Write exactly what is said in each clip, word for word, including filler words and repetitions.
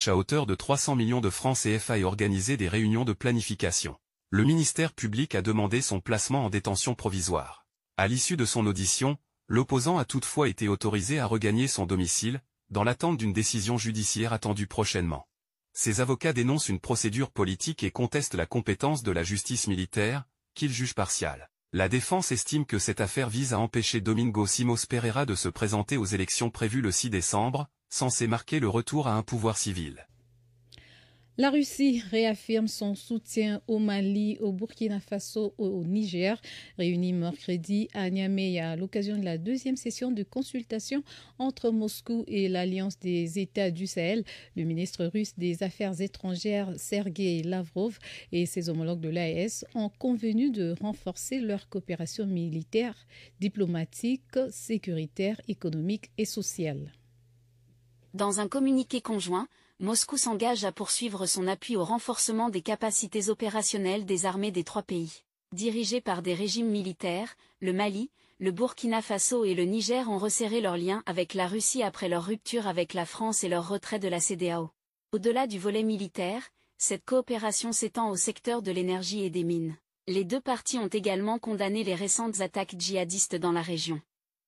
match à hauteur de trois cents millions de francs C F A et organisé des réunions de planification. Le ministère public a demandé son placement en détention provisoire. À l'issue de son audition, l'opposant a toutefois été autorisé à regagner son domicile, dans l'attente d'une décision judiciaire attendue prochainement. Ses avocats dénoncent une procédure politique et contestent la compétence de la justice militaire, qu'ils jugent partiale. La défense estime que cette affaire vise à empêcher Domingo Simões Pereira de se présenter aux élections prévues le six décembre, censées marquer le retour à un pouvoir civil. La Russie réaffirme son soutien au Mali, au Burkina Faso et au Niger, réunis mercredi à Niamey à l'occasion de la deuxième session de consultation entre Moscou et l'Alliance des États du Sahel. Le ministre russe des Affaires étrangères Sergei Lavrov et ses homologues de l'A E S ont convenu de renforcer leur coopération militaire, diplomatique, sécuritaire, économique et sociale. Dans un communiqué conjoint, Moscou s'engage à poursuivre son appui au renforcement des capacités opérationnelles des armées des trois pays. Dirigés par des régimes militaires, le Mali, le Burkina Faso et le Niger ont resserré leurs liens avec la Russie après leur rupture avec la France et leur retrait de la C E D E A O. Au-delà du volet militaire, cette coopération s'étend au secteur de l'énergie et des mines. Les deux parties ont également condamné les récentes attaques djihadistes dans la région.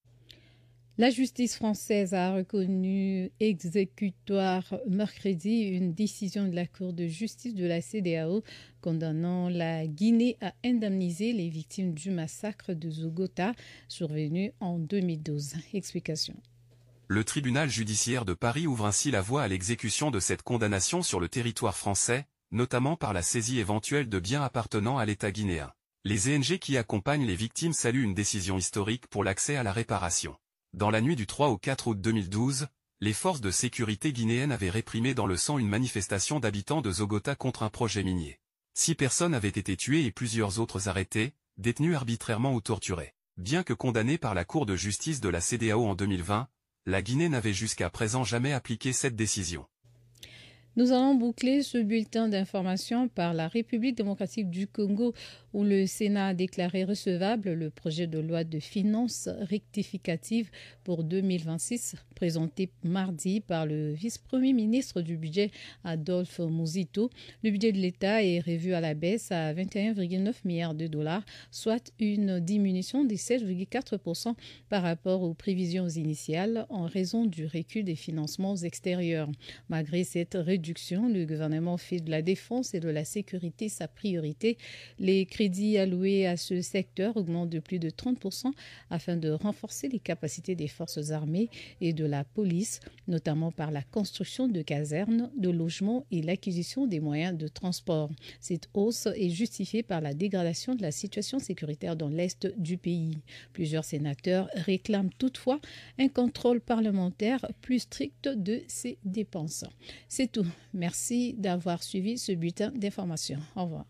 La justice française a reconnu exécutoire mercredi une décision de la Cour de justice de la C E D E A O condamnant la Guinée à indemniser les victimes du massacre de Zogota survenu en deux mille douze. Explication. Le tribunal judiciaire de Paris ouvre ainsi la voie à l'exécution de cette condamnation sur le territoire français, notamment par la saisie éventuelle de biens appartenant à l'État guinéen. Les O N G qui accompagnent les victimes saluent une décision historique pour l'accès à la réparation. Dans la nuit du trois au quatre août deux mille douze, les forces de sécurité guinéennes avaient réprimé dans le sang une manifestation d'habitants de Zogota contre un projet minier. Six personnes avaient été tuées et plusieurs autres arrêtées, détenues arbitrairement ou torturées. Bien que condamnée par la Cour de justice de la C E D E A O en deux mille vingt, la Guinée n'avait jusqu'à présent jamais appliqué cette décision. Nous allons boucler ce bulletin d'information par la République démocratique du Congo où le Sénat a déclaré recevable le projet de loi de finances rectificative pour deux mille vingt-six présenté mardi par le vice-premier ministre du budget Adolphe Muzito. Le budget de l'État est revu à la baisse à vingt et un virgule neuf milliards de dollars, soit une diminution de sept virgule quatre pour cent par rapport aux prévisions initiales en raison du recul des financements extérieurs. Malgré cette réduction, le gouvernement fait de la défense et de la sécurité sa priorité. Les crédits alloués à ce secteur augmentent de plus de trente pour cent afin de renforcer les capacités des forces armées et de la police, notamment par la construction de casernes, de logements et l'acquisition des moyens de transport. Cette hausse est justifiée par la dégradation de la situation sécuritaire dans l'est du pays. Plusieurs sénateurs réclament toutefois un contrôle parlementaire plus strict de ces dépenses. C'est tout. Merci d'avoir suivi ce bulletin d'information. Au revoir.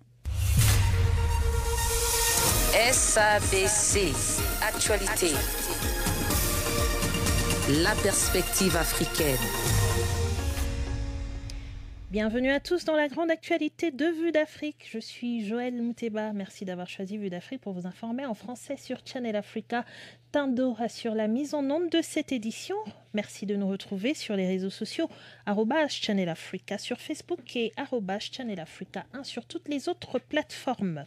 S A B C, Actualité. La perspective africaine. Bienvenue à tous dans la grande actualité de Vue d'Afrique. Je suis Joëlle Mouteba. Merci d'avoir choisi Vue d'Afrique pour vous informer en français sur Channel Africa. Tando assure la mise en onde de cette édition. Merci de nous retrouver sur les réseaux sociaux arobase Channel Africa sur Facebook et arobase Channel Africa un sur toutes les autres plateformes.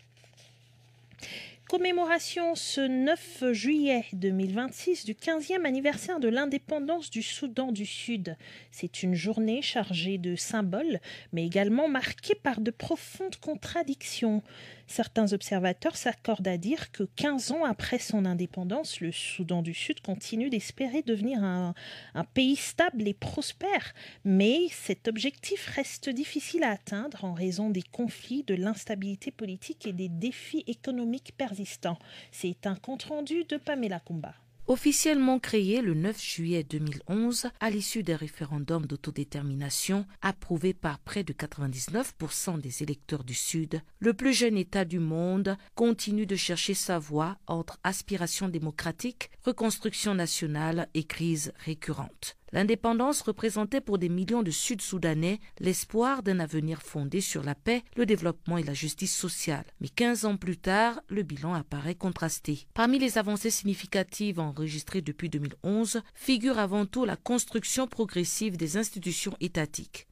Commémoration ce neuf juillet deux mille vingt-six du quinzième anniversaire de l'indépendance du Soudan du Sud. C'est une journée chargée de symboles, mais également marquée par de profondes contradictions. Certains observateurs s'accordent à dire que quinze ans après son indépendance, le Soudan du Sud continue d'espérer devenir un, un pays stable et prospère. Mais cet objectif reste difficile à atteindre en raison des conflits, de l'instabilité politique et des défis économiques persistants. C'est un compte-rendu de Pamela Kumba. Officiellement créé le neuf juillet deux mille onze, à l'issue d'un référendum d'autodétermination approuvé par près de quatre-vingt-dix-neuf pour cent des électeurs du Sud, le plus jeune État du monde continue de chercher sa voie entre aspiration démocratique, reconstruction nationale et crise récurrente. L'indépendance représentait pour des millions de Sud-Soudanais l'espoir d'un avenir fondé sur la paix, le développement et la justice sociale. Mais quinze ans plus tard, le bilan apparaît contrasté. Parmi les avancées significatives enregistrées depuis deux mille onze, figure avant tout la construction progressive des institutions étatiques.